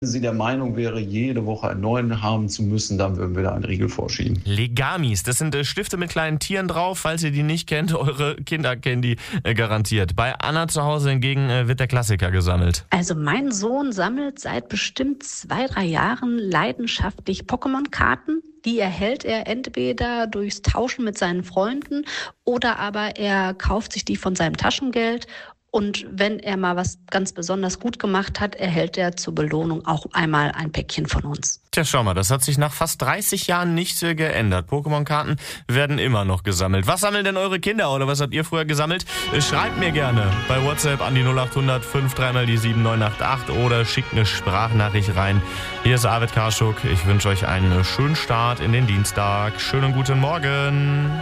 sie der Meinung wäre, jede Woche einen neuen haben zu müssen, dann würden wir da einen Riegel vorschieben. Legamis, das sind Stifte mit kleinen Tieren drauf. Falls ihr die nicht kennt, eure Kinder kennen die garantiert. Bei Anna zu Hause hingegen wird der Klassiker gesammelt. Also mein Sohn sammelt seit bestimmt 2-3 Jahren leidenschaftlich Pokémon-Karten. Die erhält er entweder durchs Tauschen mit seinen Freunden oder aber er kauft sich die von seinem Taschengeld. Und wenn er mal was ganz besonders gut gemacht hat, erhält er zur Belohnung auch einmal ein Päckchen von uns. Tja, schau mal, das hat sich nach fast 30 Jahren nicht geändert. Pokémon-Karten werden immer noch gesammelt. Was sammeln denn eure Kinder oder was habt ihr früher gesammelt? Schreibt mir gerne bei WhatsApp an die 0800 53 mal die 7988 oder schickt eine Sprachnachricht rein. Hier ist Arvid Karschuk. Ich wünsche euch einen schönen Start in den Dienstag. Schönen guten Morgen.